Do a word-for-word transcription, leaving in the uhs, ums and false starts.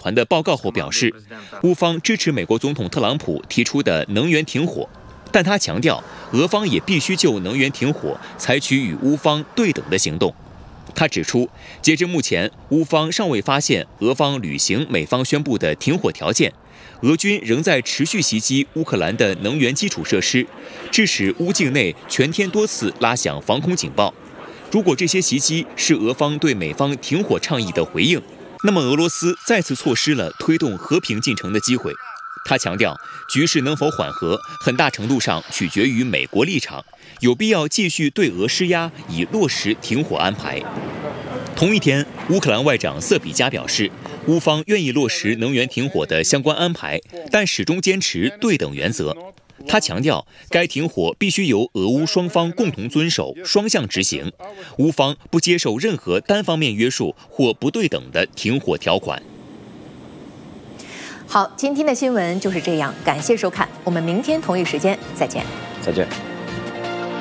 团的报告后表示，乌方支持美国总统特朗普提出的能源停火，但他强调，俄方也必须就能源停火采取与乌方对等的行动。他指出，截至目前，乌方尚未发现俄方履行美方宣布的停火条件，俄军仍在持续袭击乌克兰的能源基础设施，致使乌境内全天多次拉响防空警报。如果这些袭击是俄方对美方停火倡议的回应，那么俄罗斯再次错失了推动和平进程的机会。他强调，局势能否缓和，很大程度上取决于美国立场，有必要继续对俄施压，以落实停火安排。同一天，乌克兰外长瑟比加表示，乌方愿意落实能源停火的相关安排，但始终坚持对等原则。他强调，该停火必须由俄乌双方共同遵守，双向执行，乌方不接受任何单方面约束或不对等的停火条款。 好，今天的新闻就是这样，感谢收看，我们明天同一时间再见。 再见。